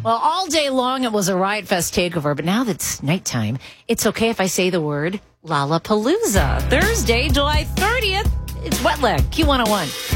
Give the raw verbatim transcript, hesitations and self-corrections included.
Well, all day long it was a Riot Fest takeover, but now that it's nighttime, it's okay if I say the word Lollapalooza. Thursday, July thirtieth, it's Wet Leg, Q one oh one.